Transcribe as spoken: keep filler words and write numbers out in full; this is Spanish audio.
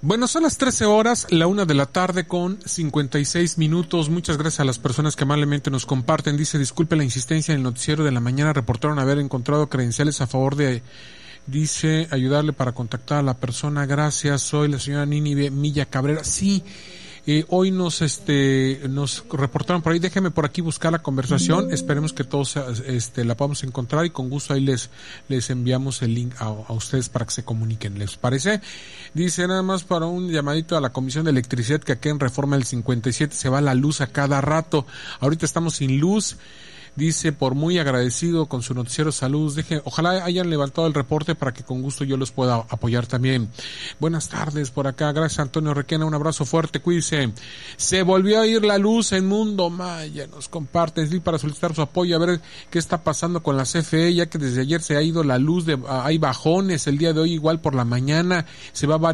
Bueno, son las trece horas, la una de la tarde con cincuenta y seis minutos. Muchas gracias a las personas que amablemente nos comparten. Dice, disculpe la insistencia en el noticiero de la mañana, reportaron haber encontrado credenciales a favor de, dice, ayudarle para contactar a la persona. Gracias, soy la señora Nínive Milla Cabrera. Sí, eh, hoy nos este nos reportaron por ahí. Déjeme por aquí buscar la conversación. Esperemos que todos este la podamos encontrar y con gusto ahí les les enviamos el link a, a ustedes para que se comuniquen. ¿Les parece? Dice, nada más para un llamadito a la Comisión de Electricidad, que aquí en Reforma del cincuenta y siete se va la luz a cada rato. Ahorita estamos sin luz. Dice, por muy agradecido con su noticiero Salud, deje, ojalá hayan levantado el reporte para que con gusto yo los pueda apoyar también. Buenas tardes por acá, gracias Antonio Requena, un abrazo fuerte, cuídense. Se volvió a ir la luz en Mundo Maya, nos comparten, sí, para solicitar su apoyo, a ver qué está pasando con la C F E, ya que desde ayer se ha ido la luz, de, hay bajones, el día de hoy igual por la mañana, se va a